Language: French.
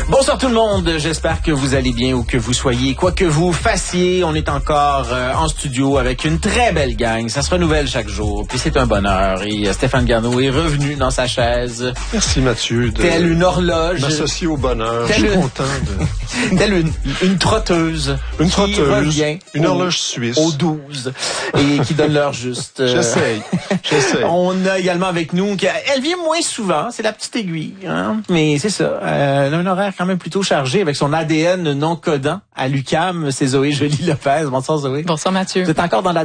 Bonsoir tout le monde, j'espère que vous allez bien où que vous soyez, quoi que vous fassiez. On est encore en studio avec une très belle gang, ça se renouvelle chaque jour, puis c'est un bonheur. Et Stéphane Garneau est revenu dans sa chaise. Merci Mathieu. Telle une horloge. M'associer au bonheur, je suis content de... Telle une trotteuse. Une trotteuse, revient une horloge suisse. Au 12 et qui donne l'heure juste. J'essaye. On a également avec nous, elle vient moins souvent, c'est la petite aiguille, hein? Mais c'est ça, elle a un horaire quand même plutôt chargé avec son ADN non codant à l'UQAM, c'est Zoé Joly-Lopez. Bonsoir Zoé. Bonsoir Mathieu. Vous êtes encore dans la